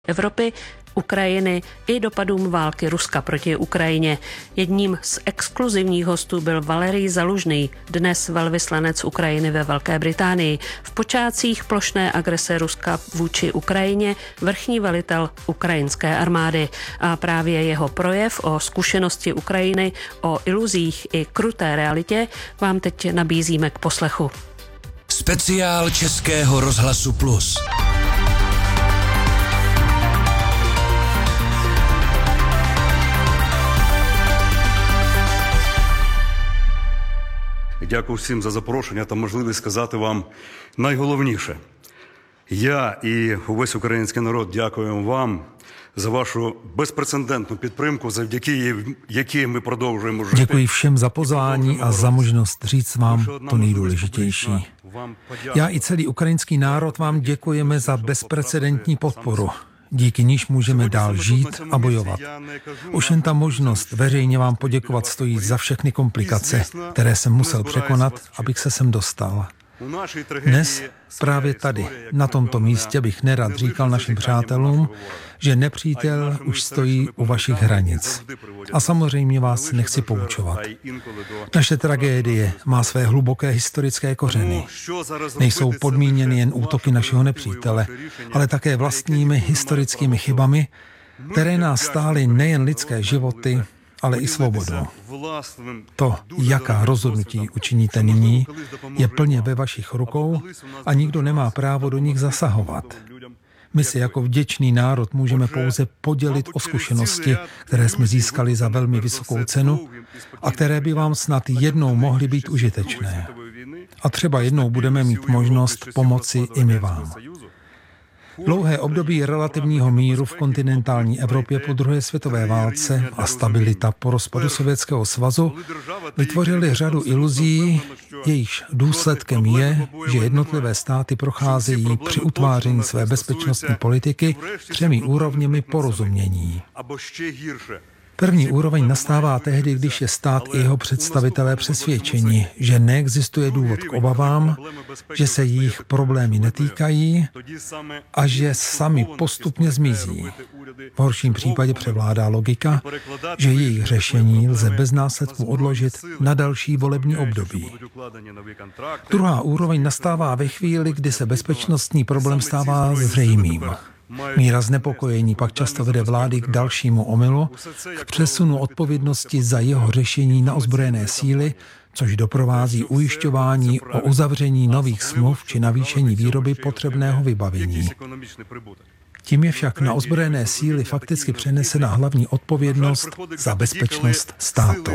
Evropy, Ukrajiny i dopadům války Ruska proti Ukrajině. Jedním z exkluzivních hostů byl Valerij Zalužný, dnes velvyslanec Ukrajiny ve Velké Británii. V počátcích plošné agrese Ruska vůči Ukrajině vrchní velitel ukrajinské armády. A právě jeho projev o zkušenosti Ukrajiny, o iluzích i kruté realitě vám teď nabízíme k poslechu. Speciál Českého rozhlasu Plus. Дякую всім за запрошення та можливість сказати вам найголовніше. Я і увесь український народ дякуємо вам za vašu bezprecedentní підтримку, завдяки якій ми продовжуємо жити. Děkuji všem za pozvání a za možnost říct vám to nejdůležitější. Já i celý ukrajinský národ vám děkujeme za bezprecedentní podporu, díky níž můžeme dál žít a bojovat. Už jen ta možnost veřejně vám poděkovat stojí za všechny komplikace, které jsem musel překonat, abych se sem dostal. Dnes, právě tady, na tomto místě bych nerad říkal našim přátelům, že nepřítel už stojí u vašich hranic. A samozřejmě vás nechci poučovat. Naše tragédie má své hluboké historické kořeny. Nejsou podmíněny jen útoky našeho nepřítele, ale také vlastními historickými chybami, které nás stály nejen lidské životy, ale i svobodu. To, jaká rozhodnutí učiníte nyní, je plně ve vašich rukou a nikdo nemá právo do nich zasahovat. My si jako vděčný národ můžeme pouze podělit o zkušenosti, které jsme získali za velmi vysokou cenu a které by vám snad jednou mohly být užitečné. A třeba jednou budeme mít možnost pomoci i my vám. Dlouhé období relativního míru v kontinentální Evropě po druhé světové válce a stabilita po rozpadu Sovětského svazu vytvořily řadu iluzí, jejichž důsledkem je, že jednotlivé státy procházejí při utváření své bezpečnostní politiky 3 úrovněmi porozumění. První úroveň nastává tehdy, když je stát i jeho představitelé přesvědčeni, že neexistuje důvod k obavám, že se jejich problémy netýkají a že sami postupně zmizí. V horším případě převládá logika, že jejich řešení lze bez následků odložit na další volební období. Druhá úroveň nastává ve chvíli, kdy se bezpečnostní problém stává zřejmým. Míra znepokojení pak často vede vlády k dalšímu omylu, k přesunu odpovědnosti za jeho řešení na ozbrojené síly, což doprovází ujišťování o uzavření nových smluv či navýšení výroby potřebného vybavení. Tím je však na ozbrojené síly fakticky přenesena hlavní odpovědnost za bezpečnost státu.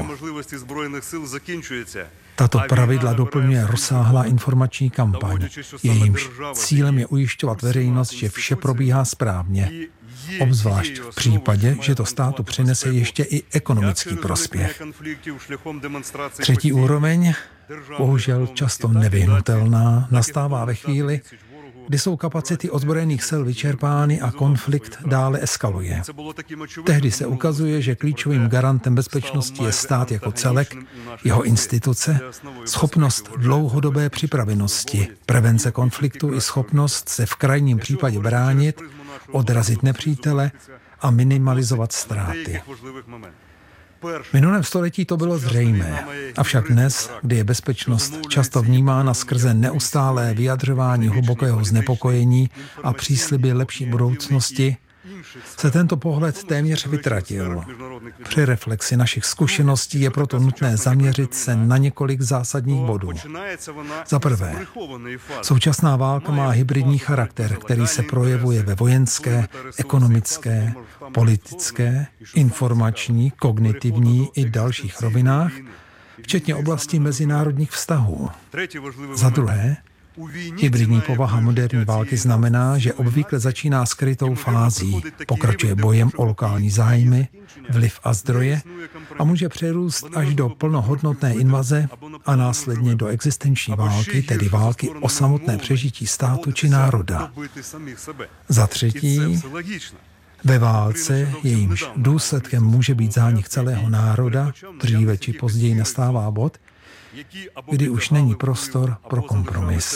Tato pravidla doplňuje rozsáhlá informační kampaň. Jejímž cílem je ujišťovat veřejnost, že vše probíhá správně. Obzvlášť v případě, že to státu přinese ještě i ekonomický prospěch. Třetí úroveň, bohužel často nevyhnutelná, nastává ve chvíli, kdy jsou kapacity ozbrojených sil vyčerpány a konflikt dále eskaluje. Tehdy se ukazuje, že klíčovým garantem bezpečnosti je stát jako celek, jeho instituce, schopnost dlouhodobé připravenosti, prevence konfliktu i schopnost se v krajním případě bránit, odrazit nepřítele a minimalizovat ztráty. V minulém století to bylo zřejmé, avšak dnes, kdy je bezpečnost často vnímána skrze neustálé vyjadřování hlubokého znepokojení a přísliby lepší budoucnosti, se tento pohled téměř vytratil. Při reflexi našich zkušeností je proto nutné zaměřit se na několik zásadních bodů. Za prvé, současná válka má hybridní charakter, který se projevuje ve vojenské, ekonomické, politické, informační, kognitivní i dalších rovinách, včetně oblasti mezinárodních vztahů. Za druhé, hybridní povaha moderní války znamená, že obvykle začíná skrytou fází, pokračuje bojem o lokální zájmy, vliv a zdroje a může přerůst až do plnohodnotné invaze a následně do existenční války, tedy války o samotné přežití státu či národa. Za třetí, ve válce, jejímž důsledkem může být zánik celého národa, dříve či později nastává bod, kdy už není prostor pro kompromis.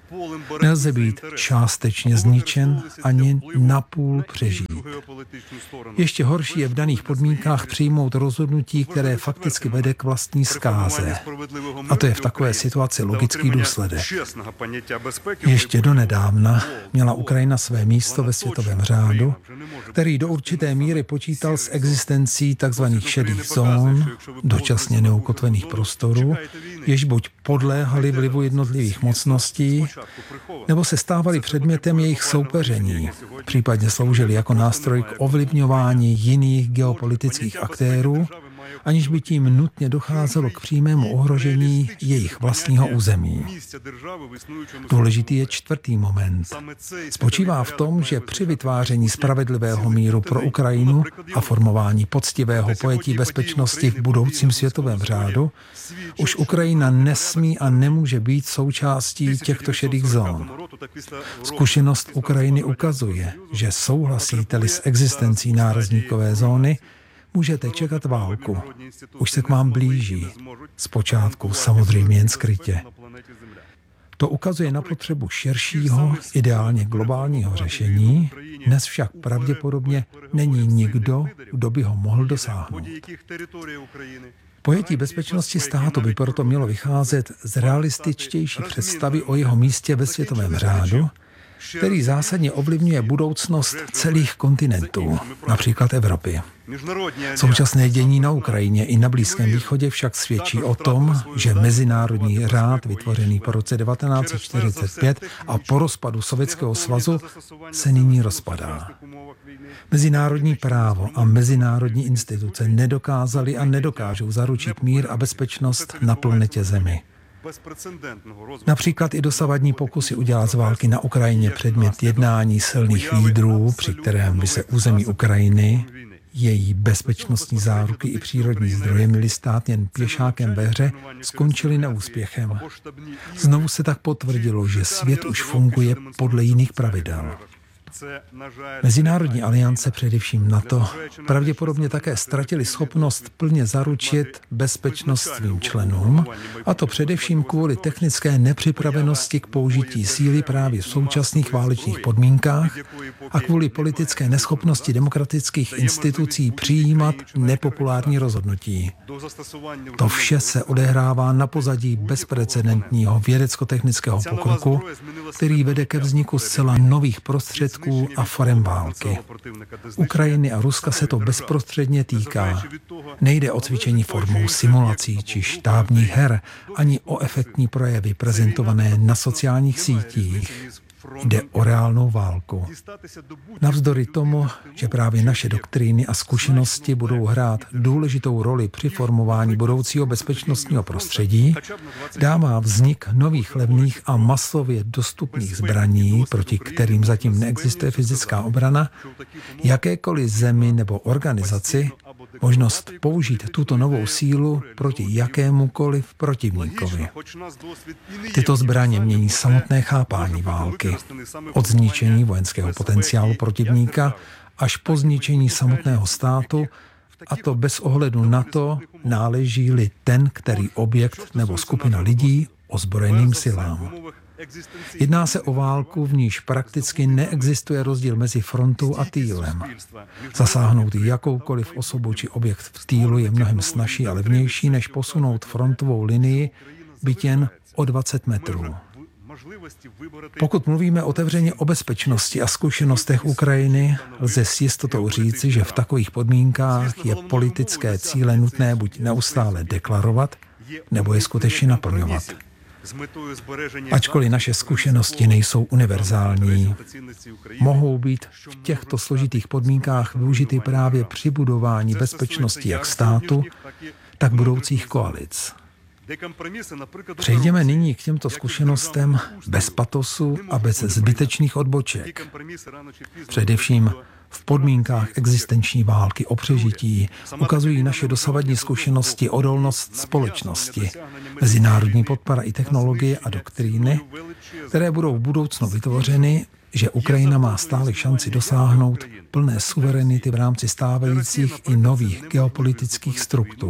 Nelze být částečně zničen ani napůl přežít. Ještě horší je v daných podmínkách přijmout rozhodnutí, které fakticky vede k vlastní zkáze. A to je v takové situaci logický důsledek. Ještě donedávna měla Ukrajina své místo ve světovém řádu, který do určité míry počítal s existencí tzv. Šedých zón, dočasně neukotvených prostorů, jež buď podléhaly vlivu jednotlivých mocností, nebo se stávaly předmětem jejich soupeření, případně sloužily jako nástroj k ovlivňování jiných geopolitických aktérů, aniž by tím nutně docházelo k přímému ohrožení jejich vlastního území. Důležitý je čtvrtý moment. Spočívá v tom, že při vytváření spravedlivého míru pro Ukrajinu a formování poctivého pojetí bezpečnosti v budoucím světovém řádu už Ukrajina nesmí a nemůže být součástí těchto šedých zón. Zkušenost Ukrajiny ukazuje, že souhlasíte-li s existencí nárazníkové zóny, můžete čekat válku. Už se k vám blíží. Zpočátku samozřejmě jen skrytě. To ukazuje na potřebu širšího, ideálně globálního řešení, dnes však pravděpodobně není nikdo, kdo by ho mohl dosáhnout. Pojetí bezpečnosti státu by proto mělo vycházet z realističtější představy o jeho místě ve světovém řádu, který zásadně ovlivňuje budoucnost celých kontinentů, například Evropy. Současné dění na Ukrajině i na Blízkém východě však svědčí o tom, že mezinárodní řád vytvořený po roce 1945 a po rozpadu Sovětského svazu se nyní rozpadá. Mezinárodní právo a mezinárodní instituce nedokázaly a nedokážou zaručit mír a bezpečnost na planetě Zemi. Například i dosavadní pokusy udělat z války na Ukrajině předmět jednání silných lídrů, při kterém by se území Ukrajiny, její bezpečnostní záruky i přírodní zdroje měly stát jen pěšákem ve hře, skončily neúspěchem. Znovu se tak potvrdilo, že svět už funguje podle jiných pravidel. Mezinárodní aliance, především NATO, pravděpodobně také ztratili schopnost plně zaručit bezpečnost svým členům, a to především kvůli technické nepřipravenosti k použití síly právě v současných válečných podmínkách a kvůli politické neschopnosti demokratických institucí přijímat nepopulární rozhodnutí. To vše se odehrává na pozadí bezprecedentního vědecko-technického pokroku, který vede ke vzniku zcela nových prostředků a forem války. Ukrajiny a Ruska se to bezprostředně týká. Nejde o cvičení formou simulací či štábních her, ani o efektní projevy prezentované na sociálních sítích. Jde o reálnou válku. Navzdory tomu, že právě naše doktríny a zkušenosti budou hrát důležitou roli při formování budoucího bezpečnostního prostředí, dává vznik nových levných a masově dostupných zbraní, proti kterým zatím neexistuje fyzická obrana, jakékoliv zemi nebo organizaci, možnost použít tuto novou sílu proti jakémukoliv protivníkovi. Tyto zbraně mění samotné chápání války. Od zničení vojenského potenciálu protivníka až po zničení samotného státu, a to bez ohledu na to, náleží-li ten, který objekt nebo skupina lidí ozbrojeným silám. Jedná se o válku, v níž prakticky neexistuje rozdíl mezi frontou a týlem. Zasáhnout jakoukoliv osobu či objekt v týlu je mnohem snazší a levnější, než posunout frontovou linii byť jen o 20 metrů. Pokud mluvíme otevřeně o bezpečnosti a zkušenostech Ukrajiny, lze s jistotou říci, že v takových podmínkách je politické cíle nutné buď neustále deklarovat, nebo je skutečně naplňovat. Ačkoliv naše zkušenosti nejsou univerzální, mohou být v těchto složitých podmínkách využity právě při budování bezpečnosti jak státu, tak budoucích koalic. Přejdeme nyní k těmto zkušenostem bez patosu a bez zbytečných odboček. Především v podmínkách existenční války o přežití ukazují naše dosavadní zkušenosti odolnost společnosti, mezinárodní podpora i technologie a doktríny, které budou v budoucnu vytvořeny, že Ukrajina má stále šanci dosáhnout plné suverenity v rámci stávajících i nových geopolitických struktur.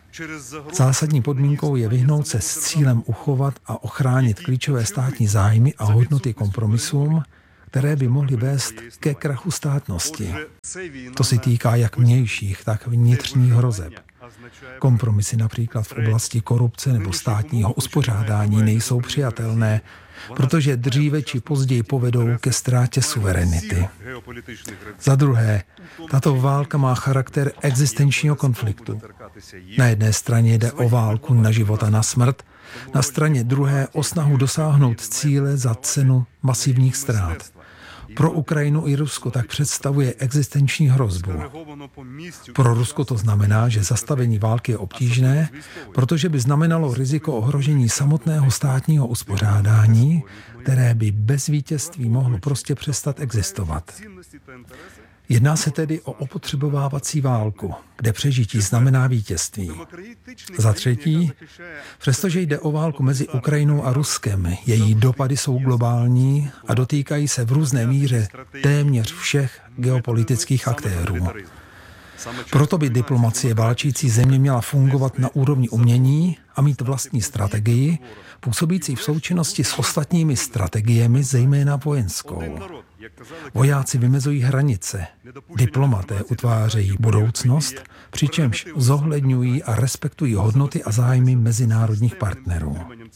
Zásadní podmínkou je vyhnout se s cílem uchovat a ochránit klíčové státní zájmy a hodnoty kompromisům, které by mohly vést ke krachu státnosti. To se týká jak vnějších, tak vnitřních hrozeb. Kompromisy například v oblasti korupce nebo státního uspořádání nejsou přijatelné, protože dříve či později povedou ke ztrátě suverenity. Za druhé, tato válka má charakter existenčního konfliktu. Na jedné straně jde o válku na život a na smrt, na straně druhé o snahu dosáhnout cíle za cenu masivních ztrát. Pro Ukrajinu i Rusko tak představuje existenční hrozbu. Pro Rusko to znamená, že zastavení války je obtížné, protože by znamenalo riziko ohrožení samotného státního uspořádání, které by bez vítězství mohlo prostě přestat existovat. Jedná se tedy o opotřebovávací válku, kde přežití znamená vítězství. Za třetí, přestože jde o válku mezi Ukrajinou a Ruskem, její dopady jsou globální a dotýkají se v různé míře téměř všech geopolitických aktérů. Proto by diplomacie válčící země měla fungovat na úrovni umění a mít vlastní strategii, působící v součinnosti s ostatními strategiemi, zejména vojenskou. Vojáci vymezují hranice, diplomaté utvářejí budoucnost, přičemž zohledňují a respektují hodnoty a zájmy mezinárodních partnerů.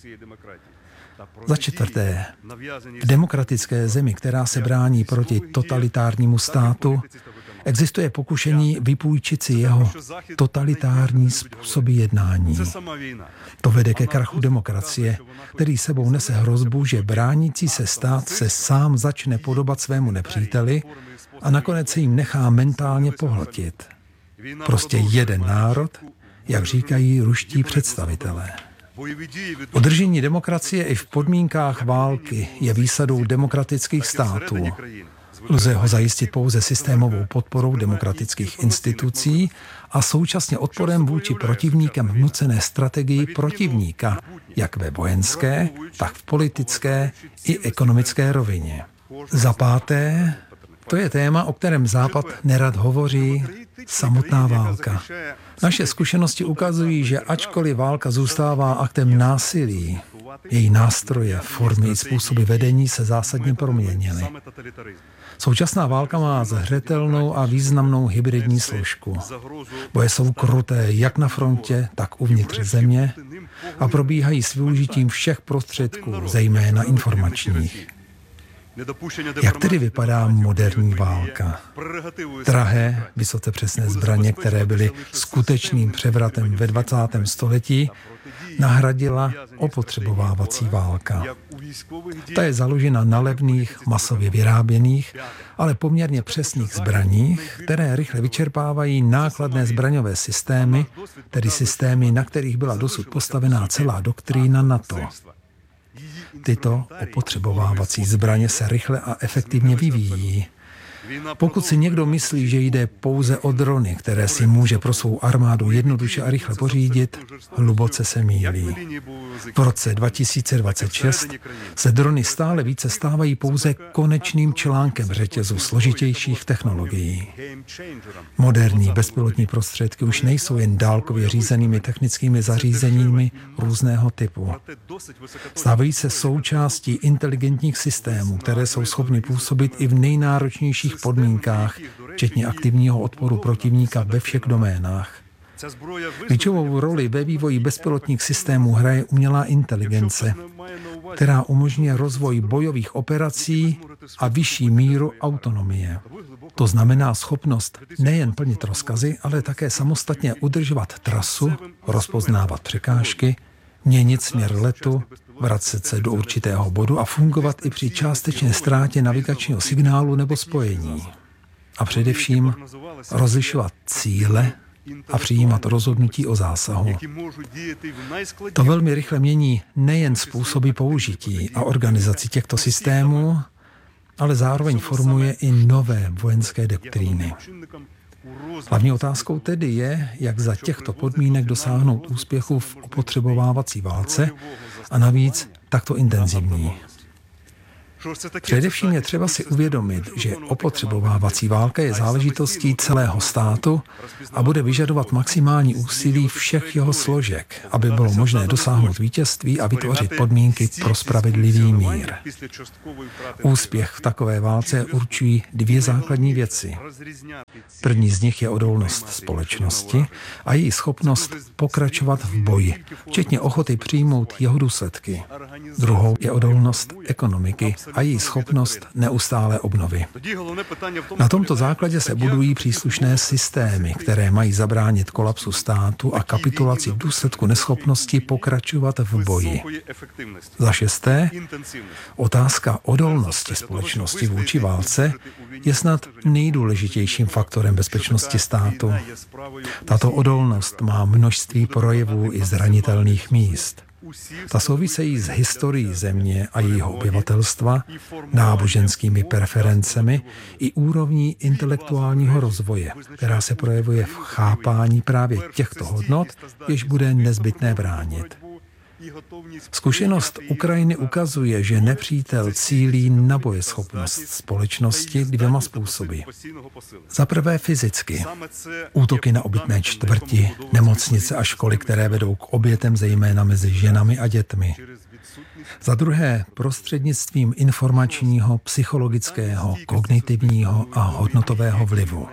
Za čtvrté, v demokratické zemi, která se brání proti totalitárnímu státu, existuje pokušení vypůjčit si jeho totalitární způsoby jednání. To vede ke krachu demokracie, který sebou nese hrozbu, že bránící se stát se sám začne podobat svému nepříteli a nakonec se jim nechá mentálně pohltit. Prostě jeden národ, jak říkají ruští představitelé. Udržení demokracie i v podmínkách války je výsadou demokratických států. Lze ho zajistit pouze systémovou podporou demokratických institucí a současně odporem vůči protivníkem vnucené strategii protivníka, jak ve vojenské, tak v politické i ekonomické rovině. Za páté, to je téma, o kterém Západ nerad hovoří, samotná válka. Naše zkušenosti ukazují, že ačkoliv válka zůstává aktem násilí, její nástroje, formy i způsoby vedení se zásadně proměnily. Současná válka má zřetelnou a významnou hybridní složku. Boje jsou kruté jak na frontě, tak uvnitř země a probíhají s využitím všech prostředků, zejména informačních. Jak tedy vypadá moderní válka? Drahé, vysoce přesné zbraně, které byly skutečným převratem ve 20. století, nahradila opotřebovávací válka. Ta je založena na levných, masově vyráběných, ale poměrně přesných zbraních, které rychle vyčerpávají nákladné zbraňové systémy, tedy systémy, na kterých byla dosud postavená celá doktrína NATO. Tyto opotřebovávací zbraně se rychle a efektivně vyvíjí. Pokud si někdo myslí, že jde pouze o drony, které si může pro svou armádu jednoduše a rychle pořídit, hluboce se mýlí. V roce 2026 se drony stále více stávají pouze konečným článkem řetězu složitějších technologií. Moderní bezpilotní prostředky už nejsou jen dálkově řízenými technickými zařízeními různého typu. Stávají se součástí inteligentních systémů, které jsou schopny působit i v nejnáročnějších podmínkách, včetně aktivního odporu protivníka ve všech doménách. Klíčovou roli ve vývoji bezpilotních systémů hraje umělá inteligence, která umožňuje rozvoj bojových operací a vyšší míru autonomie. To znamená schopnost nejen plnit rozkazy, ale také samostatně udržovat trasu, rozpoznávat překážky, měnit směr letu, vracet se do určitého bodu a fungovat i při částečné ztrátě navigačního signálu nebo spojení. A především rozlišovat cíle a přijímat rozhodnutí o zásahu. To velmi rychle mění nejen způsoby použití a organizaci těchto systémů, ale zároveň formuje i nové vojenské doktríny. Hlavní otázkou tedy je, jak za těchto podmínek dosáhnout úspěchu v opotřebovávací válce a navíc takto intenzivní. Především je třeba si uvědomit, že opotřebovávací válka je záležitostí celého státu a bude vyžadovat maximální úsilí všech jeho složek, aby bylo možné dosáhnout vítězství a vytvořit podmínky pro spravedlivý mír. Úspěch v takové válce určují dvě základní věci. První z nich je odolnost společnosti a její schopnost pokračovat v boji, včetně ochoty přijmout jeho důsledky. Druhou je odolnost ekonomiky a její schopnost neustálé obnovy. Na tomto základě se budují příslušné systémy, které mají zabránit kolapsu státu a kapitulaci v důsledku neschopnosti pokračovat v boji. Za šesté, otázka odolnosti společnosti vůči válce je snad nejdůležitějším faktorem bezpečnosti státu. Tato odolnost má množství projevů i zranitelných míst. Ta souvisejí s historií země a jejího obyvatelstva, náboženskými preferencemi i úrovní intelektuálního rozvoje, která se projevuje v chápání právě těchto hodnot, jež bude nezbytné bránit. Zkušenost Ukrajiny ukazuje, že nepřítel cílí na bojeschopnost společnosti dvěma způsoby. Za prvé fyzicky. Útoky na obytné čtvrti, nemocnice a školy, které vedou k obětem zejména mezi ženami a dětmi. Za druhé prostřednictvím informačního, psychologického, kognitivního a hodnotového vlivu.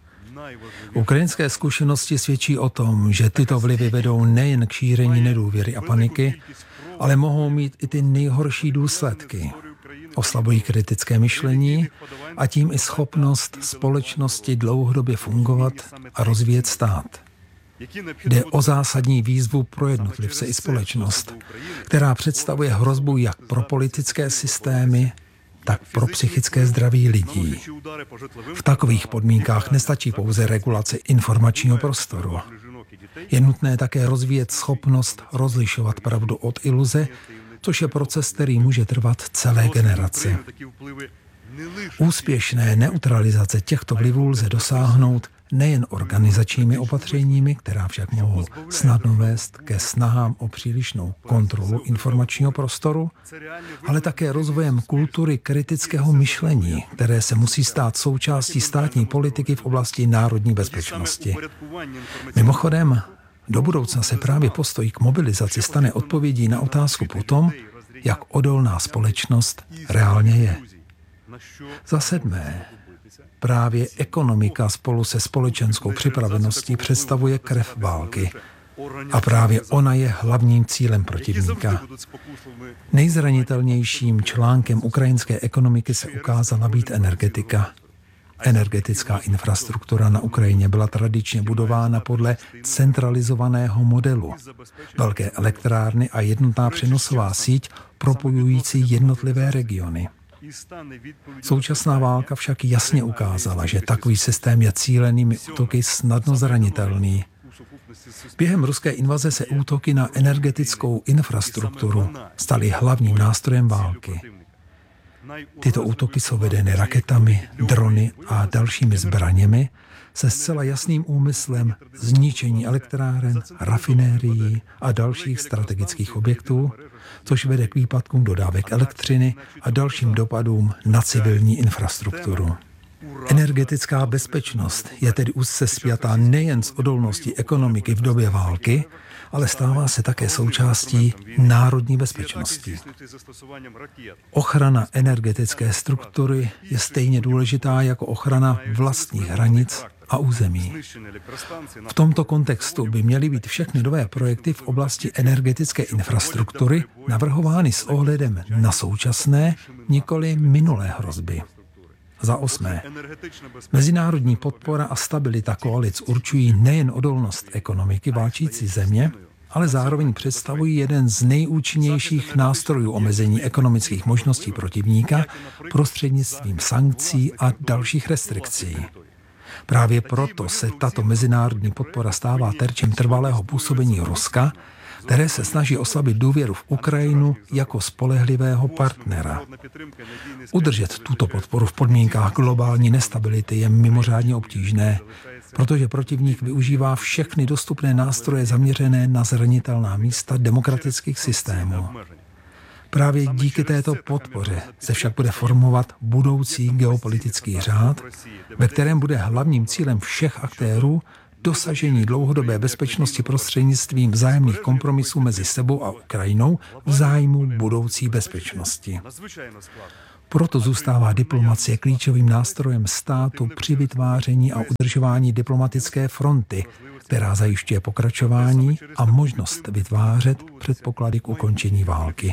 Ukrajinské zkušenosti svědčí o tom, že tyto vlivy vedou nejen k šíření nedůvěry a paniky, ale mohou mít i ty nejhorší důsledky. Oslabují kritické myšlení a tím i schopnost společnosti dlouhodobě fungovat a rozvíjet stát. Jde o zásadní výzvu pro jednotlivce i společnost, která představuje hrozbu jak pro politické systémy, tak pro psychické zdraví lidí. V takových podmínkách nestačí pouze regulace informačního prostoru. Je nutné také rozvíjet schopnost rozlišovat pravdu od iluze, což je proces, který může trvat celé generace. Úspěšné neutralizace těchto vlivů lze dosáhnout nejen organizačními opatřeními, která však mohou snadno vést ke snahám o přílišnou kontrolu informačního prostoru, ale také rozvojem kultury kritického myšlení, které se musí stát součástí státní politiky v oblasti národní bezpečnosti. Mimochodem, do budoucna se právě postoj k mobilizaci stane odpovědí na otázku po tom, jak odolná společnost reálně je. Za sedmé, právě ekonomika spolu se společenskou připraveností představuje krev války. A právě ona je hlavním cílem protivníka. Nejzranitelnějším článkem ukrajinské ekonomiky se ukázala být energetika. Energetická infrastruktura na Ukrajině byla tradičně budována podle centralizovaného modelu. Velké elektrárny a jednotná přenosová síť propojující jednotlivé regiony. Současná válka však jasně ukázala, že takový systém je cílenými útoky snadno zranitelný. Během ruské invaze se útoky na energetickou infrastrukturu staly hlavním nástrojem války. Tyto útoky jsou vedeny raketami, drony a dalšími zbraněmi se zcela jasným úmyslem zničení elektráren, rafinérií a dalších strategických objektů, což vede k výpadkům dodávek elektřiny a dalším dopadům na civilní infrastrukturu. Energetická bezpečnost je tedy úzce spjatá nejen s odolností ekonomiky v době války, ale stává se také součástí národní bezpečnosti. Ochrana energetické struktury je stejně důležitá jako ochrana vlastních hranic a území. V tomto kontextu by měly být všechny nové projekty v oblasti energetické infrastruktury navrhovány s ohledem na současné, nikoli minulé hrozby. Za osmé, mezinárodní podpora a stabilita koalic určují nejen odolnost ekonomiky válčící země, ale zároveň představují jeden z nejúčinnějších nástrojů omezení ekonomických možností protivníka prostřednictvím sankcí a dalších restrikcí. Právě proto se tato mezinárodní podpora stává terčem trvalého působení Ruska, které se snaží oslabit důvěru v Ukrajinu jako spolehlivého partnera. Udržet tuto podporu v podmínkách globální nestability je mimořádně obtížné, protože protivník využívá všechny dostupné nástroje zaměřené na zranitelná místa demokratických systémů. Právě díky této podpoře se však bude formovat budoucí geopolitický řád, ve kterém bude hlavním cílem všech aktérů dosažení dlouhodobé bezpečnosti prostřednictvím vzájemných kompromisů mezi sebou a Ukrajinou v zájmu budoucí bezpečnosti. Proto zůstává diplomacie klíčovým nástrojem státu při vytváření a udržování diplomatické fronty, která zajišťuje pokračování a možnost vytvářet předpoklady k ukončení války.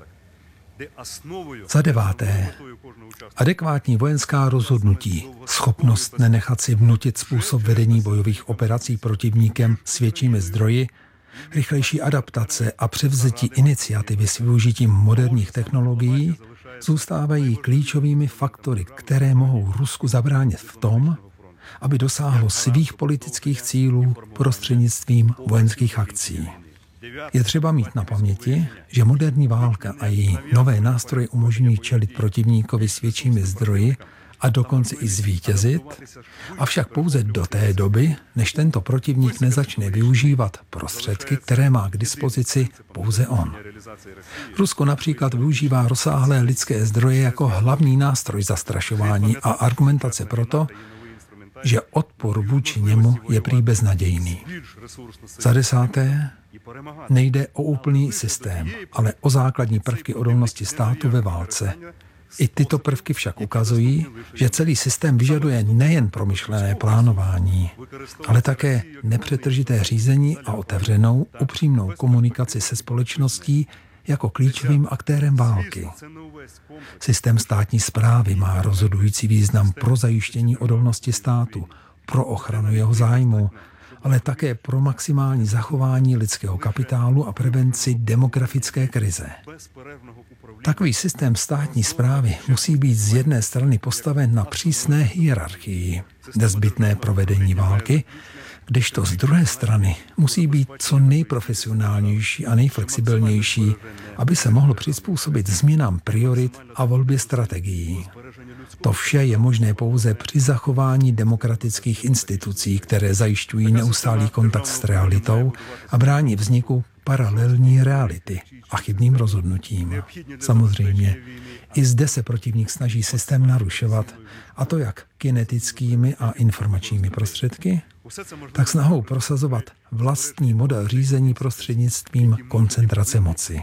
Za deváté, adekvátní vojenská rozhodnutí, schopnost nenechat si vnutit způsob vedení bojových operací protivníkem s většími zdroji, rychlejší adaptace a převzetí iniciativy s využitím moderních technologií zůstávají klíčovými faktory, které mohou Rusku zabránit v tom, aby dosáhlo svých politických cílů prostřednictvím vojenských akcí. Je třeba mít na paměti, že moderní válka a její nové nástroje umožňují čelit protivníkovi s většími zdroji a dokonce i zvítězit, avšak pouze do té doby, než tento protivník nezačne využívat prostředky, které má k dispozici pouze on. Rusko například využívá rozsáhlé lidské zdroje jako hlavní nástroj zastrašování a argumentace proto, že odpor vůči němu je prý beznadějný. Za desáté, nejde o úplný systém, ale o základní prvky odolnosti státu ve válce. I tyto prvky však ukazují, že celý systém vyžaduje nejen promyšlené plánování, ale také nepřetržité řízení a otevřenou, upřímnou komunikaci se společností jako klíčovým aktérem války. Systém státní správy má rozhodující význam pro zajištění odolnosti státu, pro ochranu jeho zájmu, ale také pro maximální zachování lidského kapitálu a prevenci demografické krize. Takový systém státní správy musí být z jedné strany postaven na přísné hierarchii, nezbytné provedení války, kdežto z druhé strany musí být co nejprofesionálnější a nejflexibilnější, aby se mohl přizpůsobit změnám priorit a volbě strategií. To vše je možné pouze při zachování demokratických institucí, které zajišťují neustálý kontakt s realitou a brání vzniku paralelní reality a chybným rozhodnutím. Samozřejmě, i zde se protivník snaží systém narušovat, a to jak kinetickými a informačními prostředky, tak snahou prosazovat vlastní model řízení prostřednictvím koncentrace moci.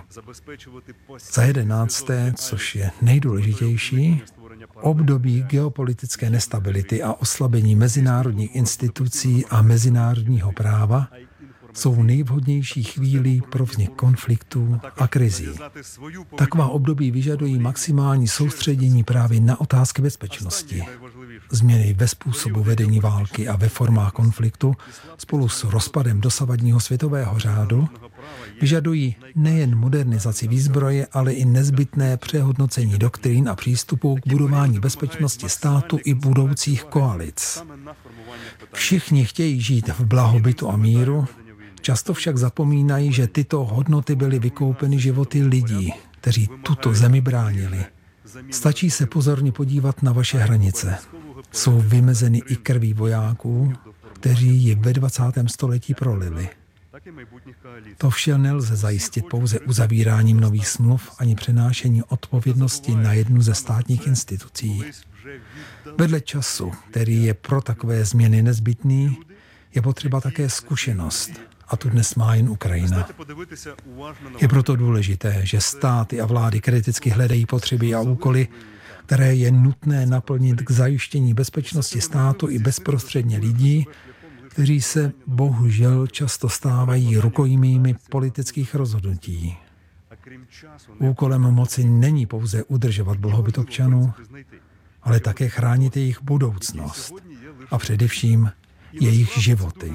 Za 11., což je nejdůležitější, období geopolitické nestability a oslabení mezinárodních institucí a mezinárodního práva jsou nejvhodnější chvílí pro vznik konfliktů a krizí. Taková období vyžadují maximální soustředění právě na otázky bezpečnosti. Změny ve způsobu vedení války a ve formách konfliktu spolu s rozpadem dosavadního světového řádu vyžadují nejen modernizaci výzbroje, ale i nezbytné přehodnocení doktrín a přístupů k budování bezpečnosti státu i budoucích koalic. Všichni chtějí žít v blahobytu a míru, často však zapomínají, že tyto hodnoty byly vykoupeny životy lidí, kteří tuto zemi bránili. Stačí se pozorně podívat na vaše hranice. Jsou vymezeny i krví vojáků, kteří ji ve 20. století prolili. To vše nelze zajistit pouze uzavíráním nových smluv ani přenášení odpovědnosti na jednu ze státních institucí. Vedle času, který je pro takové změny nezbytný, je potřeba také zkušenost. A tu dnes má jen Ukrajina. Je proto důležité, že státy a vlády kriticky hledají potřeby a úkoly, které je nutné naplnit k zajištění bezpečnosti státu i bezprostředně lidí, kteří se bohužel často stávají rukojmími politických rozhodnutí. Úkolem moci není pouze udržovat blahobyt občanů, ale také chránit jejich budoucnost a především jejich životy.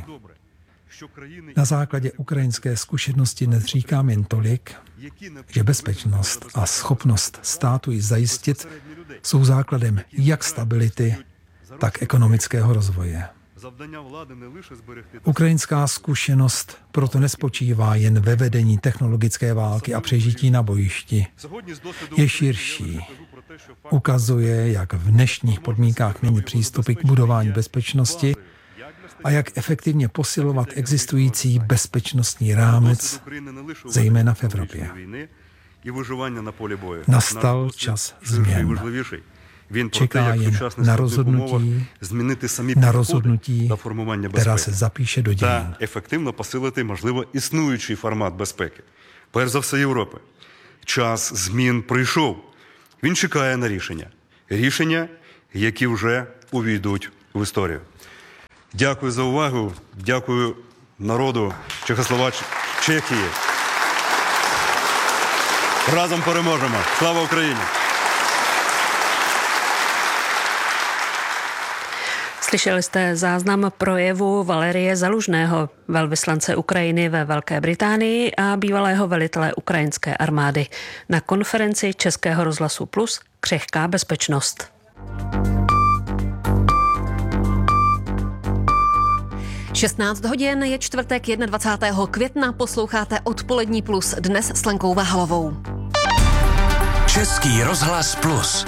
Na základě ukrajinské zkušenosti dnes říkám jen tolik, že bezpečnost a schopnost státu ji zajistit jsou základem jak stability, tak ekonomického rozvoje. Ukrajinská zkušenost proto nespočívá jen ve vedení technologické války a přežití na bojišti. Je širší. Ukazuje, jak v dnešních podmínkách měnit přístupy k budování bezpečnosti a jak efektivně posilovat existující bezpečnostní rámec, zejména v Evropě. Nastal čas změn. Čeká jen na rozhodnutí, která se zapíše do dějin. Та ефективно посилити, можливо, існуючий формат безпеки. Перш за все, Європи. Час змін прийшов. Він чекає на рішення. Рішення, які вже увійдуть в історію. Дякую за увагу. Дякую народу Чехії. Разом переможемо. Слава Україні! Slyšeli jste záznam projevu Valerie Zalužného, velvyslance Ukrajiny ve Velké Británii a bývalého velitele ukrajinské armády. Na konferenci Českého rozhlasu Plus Křehká bezpečnost. (16 hodin) je čtvrtek 21. května, posloucháte Odpolední Plus, dnes s Lenkou Váhalovou. Český rozhlas Plus.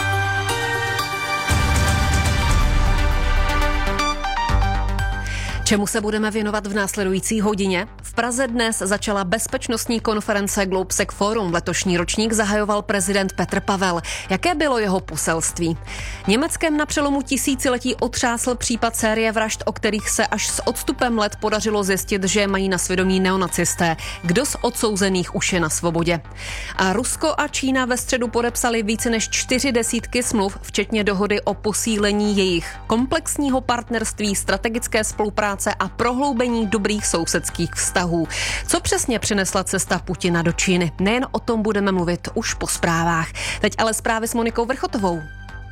Čemu se budeme věnovat v následující hodině? V Praze dnes začala bezpečnostní konference Globsec Forum. Letošní ročník zahajoval prezident Petr Pavel. Jaké bylo jeho poselství? Německem na přelomu tisíciletí otřásl případ série vražd, o kterých se až s odstupem let podařilo zjistit, že mají na svědomí neonacisté. Kdo z odsouzených už je na svobodě? A Rusko a Čína ve středu podepsali více než 40 smluv, včetně dohody o posílení jejich komplexního partnerství, strategické spolupráce a prohloubení dobrých sousedských vztahů. Co přesně přinesla cesta Putina do Číny? Nejen o tom budeme mluvit už po zprávách. Teď ale zprávy s Monikou Vrchotovou.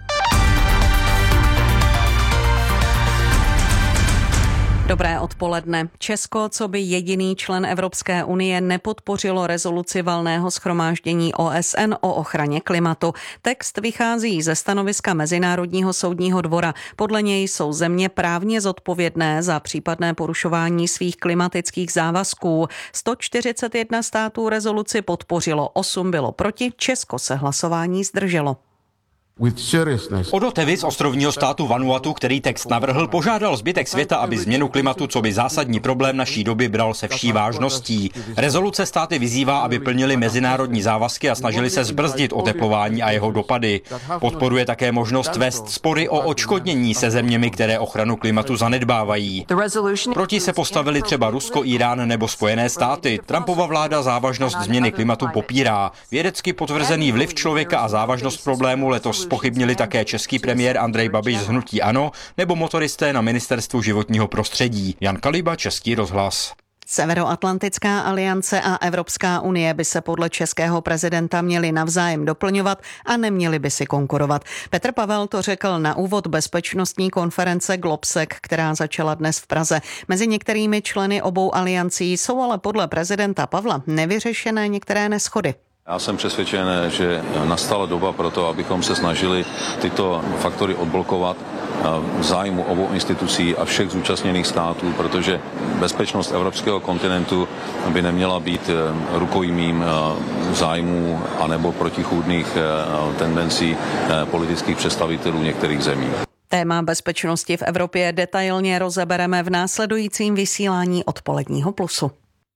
Dobré odpoledne. Česko, co by jediný člen Evropské unie, nepodpořilo rezoluci Valného shromáždění OSN o ochraně klimatu. Text vychází ze stanoviska Mezinárodního soudního dvora. Podle něj jsou země právně zodpovědné za případné porušování svých klimatických závazků. 141 států rezoluci podpořilo, 8 bylo proti, Česko se hlasování zdrželo. Odo Tevis z ostrovního státu Vanuatu, který text navrhl, požádal zbytek světa, aby změnu klimatu co by zásadní problém naší doby bral se vší vážností. Rezoluce státy vyzývá, aby plnili mezinárodní závazky a snažili se zbrzdit oteplování a jeho dopady. Podporuje také možnost vést spory o odškodnění se zeměmi, které ochranu klimatu zanedbávají. Proti se postavili třeba Rusko, Irán nebo Spojené státy. Trumpova vláda závažnost změny klimatu popírá. Vědecky potvrzený vliv člověka a závažnost problému letos zpochybnili také český premiér Andrej Babiš z hnutí ANO nebo motoristé na ministerstvu životního prostředí. Jan Kaliba, Český rozhlas. Severoatlantická aliance a Evropská unie by se podle českého prezidenta měly navzájem doplňovat a neměly by si konkurovat. Petr Pavel to řekl na úvod bezpečnostní konference Globsec, která začala dnes v Praze. Mezi některými členy obou aliancí jsou ale podle prezidenta Pavla nevyřešené některé neshody. Já jsem přesvědčen, že nastala doba pro to, abychom se snažili tyto faktory odblokovat v zájmu obou institucí a všech zúčastněných států, protože bezpečnost evropského kontinentu by neměla být rukojmím zájmů anebo protichůdných tendencí politických představitelů některých zemí. Téma bezpečnosti v Evropě detailně rozebereme v následujícím vysílání Odpoledního Plusu.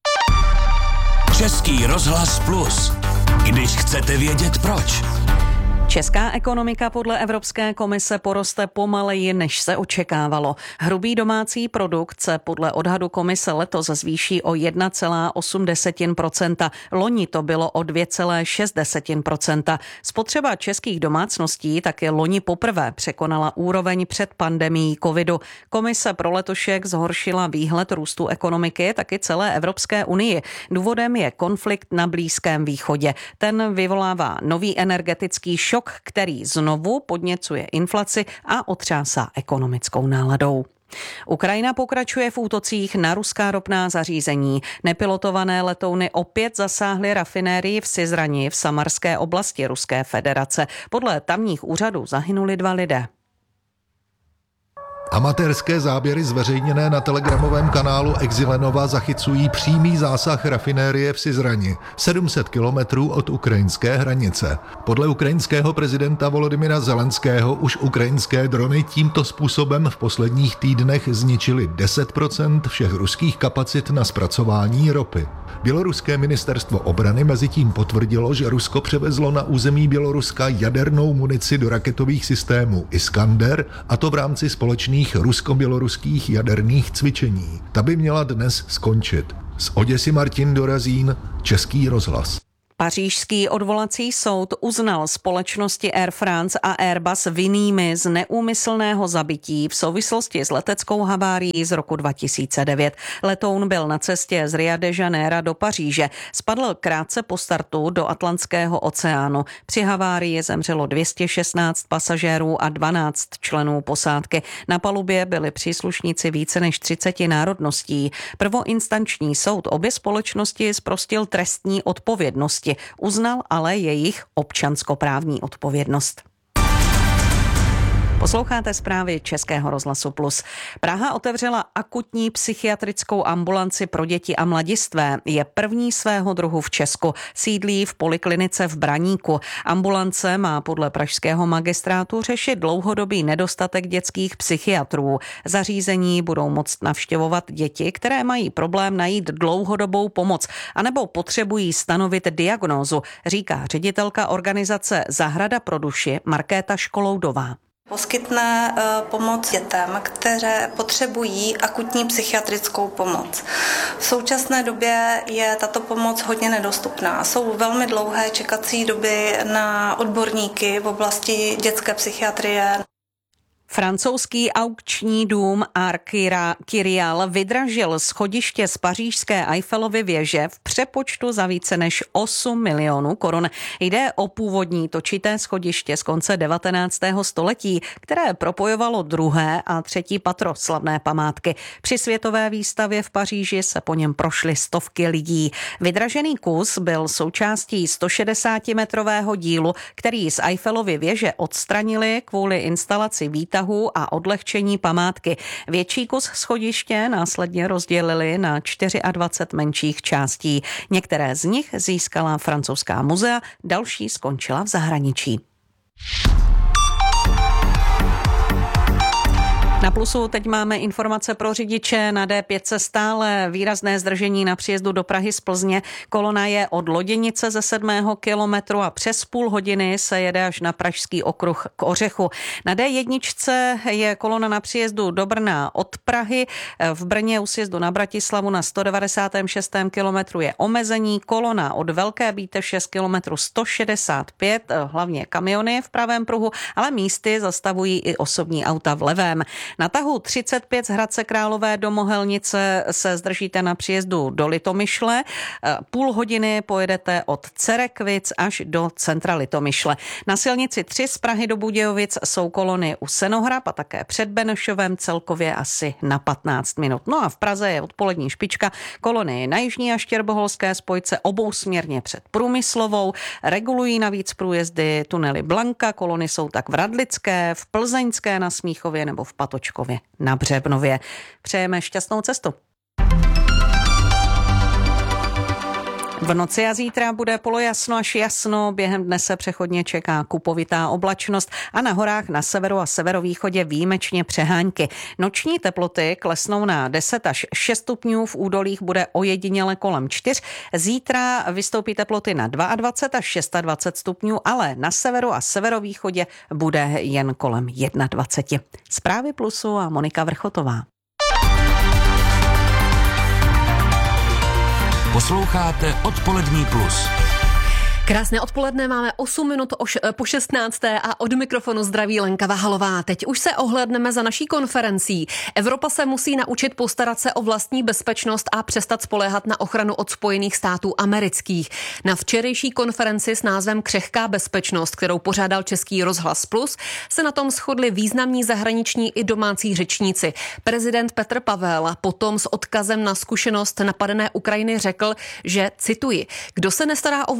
Český rozhlas Plus. Když chcete vědět proč. Česká ekonomika podle Evropské komise poroste pomaleji, než se očekávalo. Hrubý domácí produkt se podle odhadu komise letos zvýší o 1,8%. Loni to bylo o 2,6%. Spotřeba českých domácností také loni poprvé překonala úroveň před pandemií covidu. Komise pro letošek zhoršila výhled růstu ekonomiky taky celé Evropské unii. Důvodem je konflikt na Blízkém východě. Ten vyvolává nový energetický šok, který znovu podněcuje inflaci a otřásá ekonomickou náladou. Ukrajina pokračuje v útocích na ruská ropná zařízení. Nepilotované letouny opět zasáhly rafinérii v Syzrani v Samarské oblasti Ruské federace. Podle tamních úřadů zahynuli 2 lidé. Amatérské záběry zveřejněné na telegramovém kanálu Exilenova zachycují přímý zásah rafinérie v Syzrani, 700 kilometrů od ukrajinské hranice. Podle ukrajinského prezidenta Volodymyra Zelenského už ukrajinské drony tímto způsobem v posledních týdnech zničily 10% všech ruských kapacit na zpracování ropy. Běloruské ministerstvo obrany mezitím potvrdilo, že Rusko převezlo na území Běloruska jadernou munici do raketových systémů Iskander, a to v rámci společných rusko-běloruských jaderných cvičení. Ta by měla dnes skončit. Z Oděsy Martin Dorazín, Český rozhlas. Pařížský odvolací soud uznal společnosti Air France a Airbus vinnými z neúmyslného zabití v souvislosti s leteckou havárií z roku 2009. Letoun byl na cestě z Rio de Janeiro do Paříže. Spadl krátce po startu do Atlantského oceánu. Při havárii zemřelo 216 pasažérů a 12 členů posádky. Na palubě byli příslušníci více než 30 národností. Prvoinstanční soud obě společnosti zprostil trestní odpovědnosti. Uznal ale jejich občanskoprávní odpovědnost. Posloucháte zprávy Českého rozhlasu Plus. Praha otevřela akutní psychiatrickou ambulanci pro děti a mladistvé. Je první svého druhu v Česku. Sídlí v poliklinice v Braníku. Ambulance má podle pražského magistrátu řešit dlouhodobý nedostatek dětských psychiatrů. Zařízení budou moct navštěvovat děti, které mají problém najít dlouhodobou pomoc anebo potřebují stanovit diagnózu, říká ředitelka organizace Zahrada pro duši Markéta Školoudová. Poskytne pomoc dětem, které potřebují akutní psychiatrickou pomoc. V současné době je tato pomoc hodně nedostupná. Jsou velmi dlouhé čekací doby na odborníky v oblasti dětské psychiatrie. Francouzský aukční dům Art Kyrial vydražil schodiště z pařížské Eiffelovy věže v přepočtu za více než 8 milionů korun. Jde o původní točité schodiště z konce 19. století, které propojovalo druhé a třetí patro slavné památky. Při světové výstavě v Paříži se po něm prošly stovky lidí. Vydražený kus byl součástí 160-metrového dílu, který z Eiffelovy věže odstranili kvůli instalaci výtahu a odlehčení památky. Větší kus schodiště následně rozdělili na 24 menších částí. Některé z nich získala francouzská muzea, další skončila v zahraničí. Na Plusu teď máme informace pro řidiče. Na D5 stále výrazné zdržení na příjezdu do Prahy z Plzně. Kolona je od Loděnice ze 7. kilometru a přes půl hodiny se jede až na Pražský okruh k Ořechu. Na D1 je kolona na příjezdu do Brna od Prahy. V Brně u sjezdu na Bratislavu na 196. kilometru je omezení. Kolona od Velké Bíteše z kilometru 165, hlavně kamiony v pravém pruhu, ale místy zastavují i osobní auta v levém. Na tahu 35 z Hradce Králové do Mohelnice se zdržíte na příjezdu do Litomyšle. Půl hodiny pojedete od Cerekvic až do centra Litomyšle. Na silnici 3 z Prahy do Budějovic jsou kolony u Senohrab a také před Benešovem celkově asi na 15 minut. No a v Praze je odpolední špička. Kolony na jižní a štěrboholské spojce obousměrně před Průmyslovou. Regulují navíc průjezdy tunely Blanka. Kolony jsou tak v Radlické, v Plzeňské na Smíchově nebo v Patočkově na Břebnově. Přejeme šťastnou cestu. V noci a zítra bude polojasno až jasno, během dne se přechodně čeká kupovitá oblačnost a na horách na severu a severovýchodě výjimečně přehánky. Noční teploty klesnou na 10 až 6 stupňů, v údolích bude ojediněle kolem 4. Zítra vystoupí teploty na 22 až 26 stupňů, ale na severu a severovýchodě bude jen kolem 21. Zprávy Plusu a Monika Vrchotová. Posloucháte Odpolední Plus. Krásné odpoledne, máme 8 minut po 16. a od mikrofonu zdraví Lenka Vahalová. Teď už se ohlédneme za naší konferencí. Evropa se musí naučit postarat se o vlastní bezpečnost a přestat spoléhat na ochranu od Spojených států amerických. Na včerejší konferenci s názvem Křehká bezpečnost, kterou pořádal Český rozhlas Plus, se na tom shodli významní zahraniční i domácí řečníci. Prezident Petr Pavel potom s odkazem na zkušenost napadené Ukrajiny řekl, že, cituji, kdo se nestará o vlastní armádu,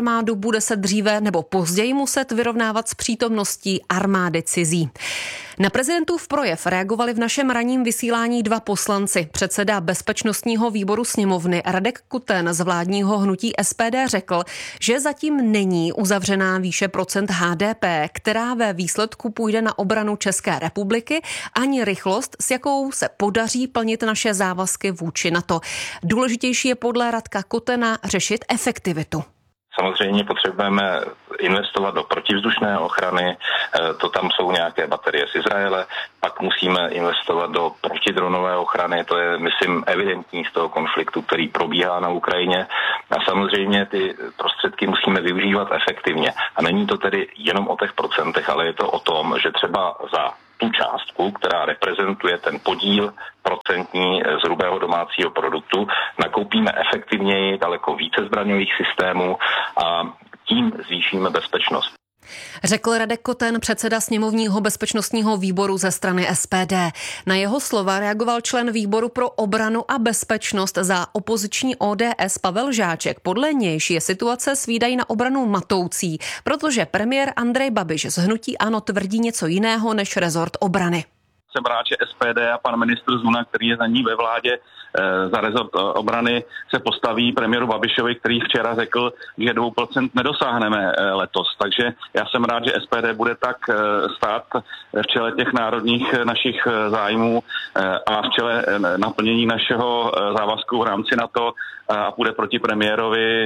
armádu, bude se dříve nebo později muset vyrovnávat s přítomností armády cizí. Na prezidentův projev reagovali v našem ranním vysílání dva poslanci. Předseda bezpečnostního výboru sněmovny Radek Koten z vládního hnutí SPD řekl, že zatím není uzavřená výše procent HDP, která ve výsledku půjde na obranu České republiky, ani rychlost, s jakou se podaří plnit naše závazky vůči NATO. Důležitější je podle Radka Kotena řešit efektivitu. Samozřejmě potřebujeme investovat do protivzdušné ochrany, to tam jsou nějaké baterie z Izraele, pak musíme investovat do protidronové ochrany, to je, myslím, evidentní z toho konfliktu, který probíhá na Ukrajině. A samozřejmě ty prostředky musíme využívat efektivně. A není to tedy jenom o těch procentech, ale je to o tom, že třeba za tu částku, která reprezentuje ten podíl procentní z hrubého domácího produktu, nakoupíme efektivněji daleko více zbraňových systémů a tím zvýšíme bezpečnost. Řekl Radek Koten, předseda sněmovního bezpečnostního výboru ze strany SPD. Na jeho slova reagoval člen výboru pro obranu a bezpečnost za opoziční ODS Pavel Žáček. Podle nějž je situace s výdaji na obranu matoucí, protože premiér Andrej Babiš z hnutí ANO tvrdí něco jiného než rezort obrany. Jsem rád, že SPD a pan ministr Zuna, který je za ní ve vládě za rezort obrany, se postaví premiéru Babišovi, který včera řekl, že 2% nedosáhneme letos. Takže já jsem rád, že SPD bude tak stát v čele těch národních našich zájmů a v čele naplnění našeho závazku v rámci NATO a půjde proti premiérovi,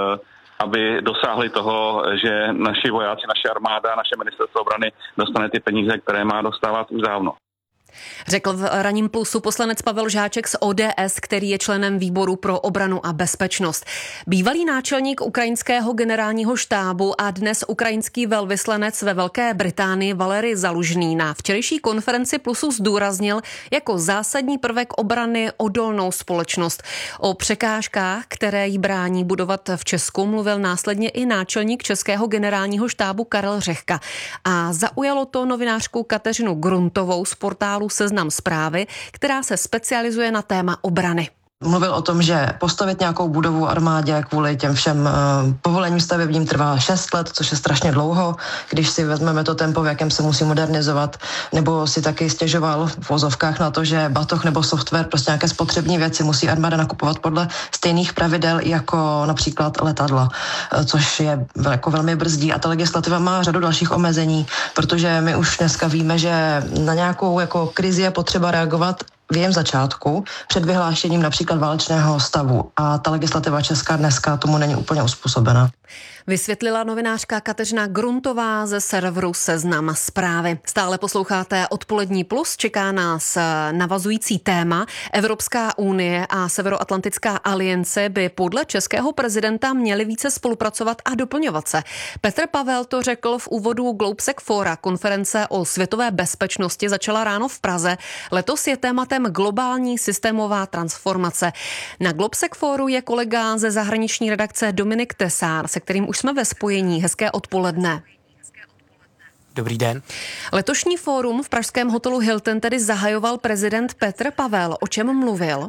aby dosáhli toho, že naši vojáci, naše armáda, naše ministerstvo obrany dostane ty peníze, které má dostávat už dávno. Řekl v Ranním plusu poslanec Pavel Žáček z ODS, který je členem výboru pro obranu a bezpečnost. Bývalý náčelník ukrajinského generálního štábu a dnes ukrajinský velvyslanec ve Velké Británii Valerij Zalužný na včerejší konferenci Plusu zdůraznil jako zásadní prvek obrany odolnou společnost. O překážkách, které jí brání budovat v Česku, mluvil následně i náčelník českého generálního štábu Karel Řehka. A zaujalo to novinářku Kateřinu Gruntovou z portálu Seznam Zprávy, která se specializuje na téma obrany. Mluvil o tom, že postavit nějakou budovu armádě kvůli těm všem povolením stavebním trvá 6 let, což je strašně dlouho, když si vezmeme to tempo, v jakém se musí modernizovat, nebo si taky stěžoval v vozovkách na to, že batoh nebo software, prostě nějaké spotřební věci musí armáda nakupovat podle stejných pravidel jako například letadla, což je jako velmi brzdí. A ta legislativa má řadu dalších omezení, protože my už dneska víme, že na nějakou jako krizi je potřeba reagovat v jejím začátku před vyhlášením například válečného stavu a ta legislativa česká dneska tomu není úplně uspůsobena. Vysvětlila novinářka Kateřina Gruntová ze serveru Seznam Zprávy. Stále posloucháte Odpolední plus, čeká nás navazující téma. Evropská unie a Severoatlantická aliance by podle českého prezidenta měly více spolupracovat a doplňovat se. Petr Pavel to řekl v úvodu Globsec Fora. Konference o světové bezpečnosti začala ráno v Praze. Letos je tématem globální systémová transformace. Na Globsec Foru je kolega ze zahraniční redakce Dominik Tesár, se kterým už jsme ve spojení. Hezké odpoledne. Dobrý den. Letošní fórum v pražském hotelu Hilton tedy zahajoval prezident Petr Pavel. O čem mluvil?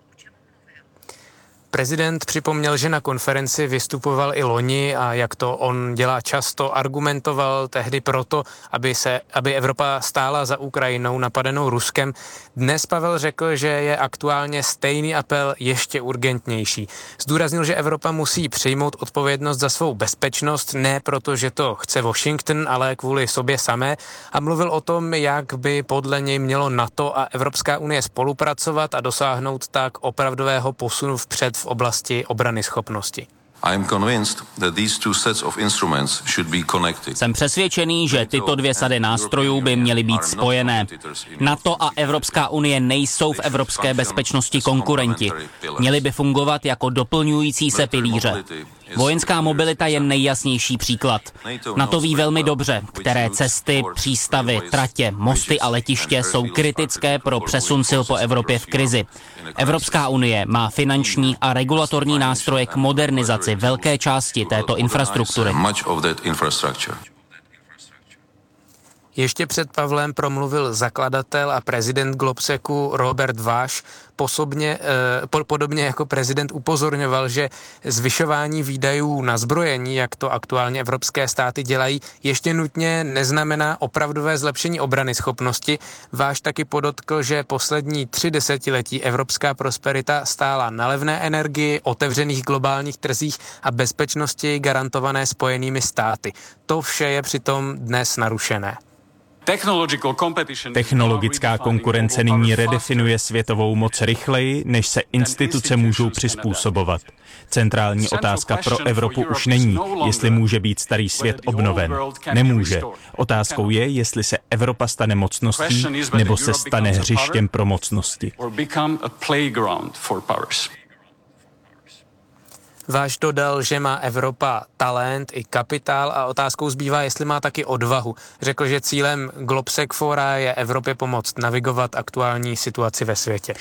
Prezident připomněl, že na konferenci vystupoval i loni a jak to on dělá často, argumentoval tehdy proto, aby Evropa stála za Ukrajinou napadenou Ruskem. Dnes Pavel řekl, že je aktuálně stejný apel ještě urgentnější. Zdůraznil, že Evropa musí přijmout odpovědnost za svou bezpečnost, ne proto, že to chce Washington, ale kvůli sobě samé, a mluvil o tom, jak by podle něj mělo NATO a Evropská unie spolupracovat a dosáhnout tak opravdového posunu vpřed v oblasti obranyschopnosti. Jsem přesvědčený, že tyto dvě sady nástrojů by měly být spojené. NATO a Evropská unie nejsou v evropské bezpečnosti konkurenti. Měly by fungovat jako doplňující se pilíře. Vojenská mobilita je nejjasnější příklad. NATO ví velmi dobře, které cesty, přístavy, tratě, mosty a letiště jsou kritické pro přesun sil po Evropě v krizi. Evropská unie má finanční a regulatorní nástroje k modernizaci velké části této infrastruktury. Ještě před Pavlem promluvil zakladatel a prezident Globsecu Robert Váš. Podobně jako prezident upozorňoval, že zvyšování výdajů na zbrojení, jak to aktuálně evropské státy dělají, ještě nutně neznamená opravdové zlepšení obranyschopnosti. Váš taky podotkl, že poslední 3 desetiletí evropská prosperita stála na levné energii, otevřených globálních trzích a bezpečnosti garantované Spojenými státy. To vše je přitom dnes narušené. Technologická konkurence nyní redefinuje světovou moc rychleji, než se instituce můžou přizpůsobovat. Centrální otázka pro Evropu už není, jestli může být starý svět obnoven. Nemůže. Otázkou je, jestli se Evropa stane mocností, nebo se stane hřištěm pro mocnosti. Váš dodal, že má Evropa talent i kapitál a otázkou zbývá, jestli má taky odvahu. Řekl, že cílem Globsec Fora je Evropě pomoct navigovat aktuální situaci ve světě.